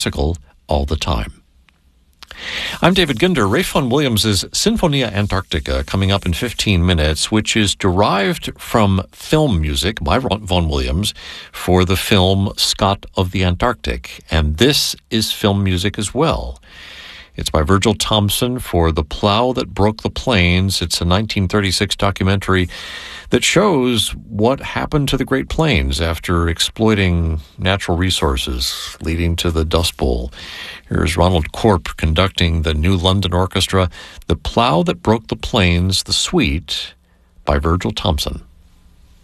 classical all the time. I'm David Ginder. Ralph Vaughan Williams' Sinfonia Antarctica coming up in 15 minutes, which is derived from film music by Vaughan Williams for the film Scott of the Antarctic. And this is film music as well. It's by Virgil Thomson for The Plow That Broke the Plains. It's a 1936 documentary that shows what happened to the Great Plains after exploiting natural resources, leading to the Dust Bowl. Here's Ronald Corp conducting the New London Orchestra, The Plow That Broke the Plains, the Suite by Virgil Thomson.